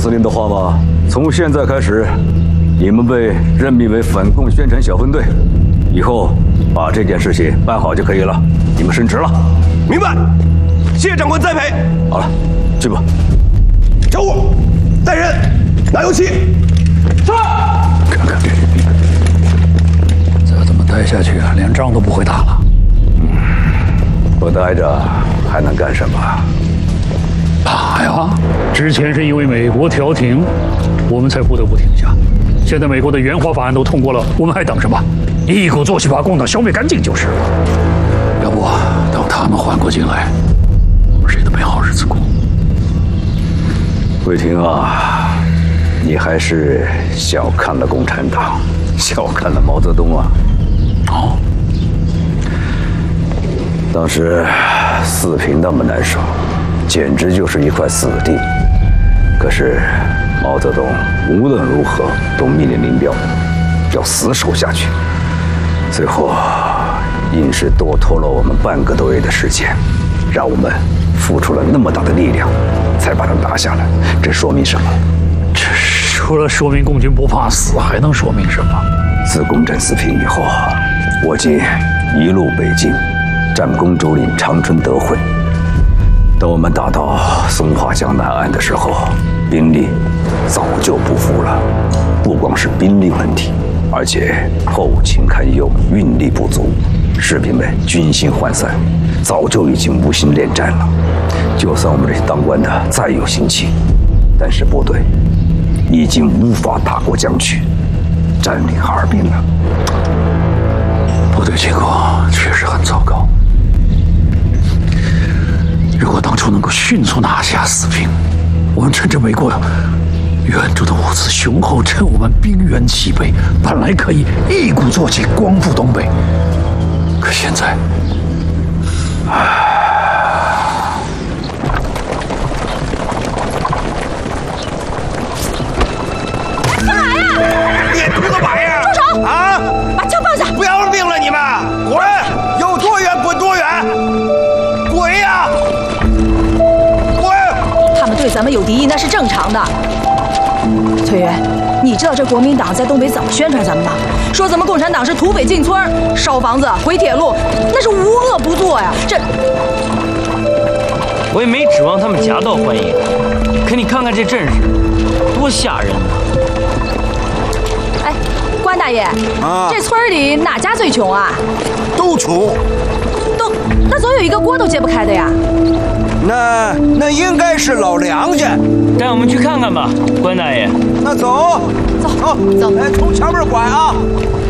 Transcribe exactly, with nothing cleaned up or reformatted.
司令的话吧，从现在开始，你们被任命为反共宣传小分队，以后把这件事情办好就可以了。你们升职了。 明白，谢谢长官栽培。 好了，去吧。 小五，带人拿油漆。是。 看看这些兵，再这么待下去啊，连仗都不会打了。 嗯，不待着还能干什么？ 打呀！之前是因为美国调停，我们才不得不停下。现在美国的援华法案都通过了，我们还等什么？一鼓作气把共党消灭干净就是了。要不等他们缓过劲来，我们谁都没好日子过。 桂婷啊，你还是小看了共产党，小看了毛泽东啊！ 哦， 当时四平那么难受，简直就是一块死地。可是毛泽东无论如何都命令林彪要死守下去，最后硬是多拖了我们半个多月的时间，让我们付出了那么大的力量，才把他拿下来。这说明什么？ 这除了说明共军不怕死，还能说明什么？ 自攻占四平以后，我军一路北进，战攻州领长春德惠。等我们打到松花江南岸的时候，兵力早就不服了。不光是兵力问题，而且后勤堪忧，运力不足，士兵们军心涣散，早就已经无心恋战了。就算我们这些当官的再有心气，但是部队已经无法打过江去，占领哈尔滨了。 部队情况确实很糟糕。如果当初能够迅速拿下四平，我们趁着美国援助的物资雄厚，趁我们兵源齐备，本来可以一鼓作气光复东北。可现在，唉。 干嘛呀？ 你图个玩意儿！ 住手！ 啊！ 把枪放下！ 不要命了你们！滚！有多远滚多远！滚呀！滚！ 他们对咱们有敌意那是正常的。崔元，你知道这国民党在东北怎么宣传咱们的？说咱们共产党是土匪进村、烧房子、毁铁路，那是无恶不作呀！这我也没指望他们夹道欢迎，可你看看这阵势，多吓人呐！ 哎，关大爷， 啊， 这村里哪家最穷啊？ 都穷。 都，那总有一个锅都揭不开的呀。 那那应该是老梁家。 带我们去看看吧，关大爷。 那走， 走走走， 哎，从前面拐啊。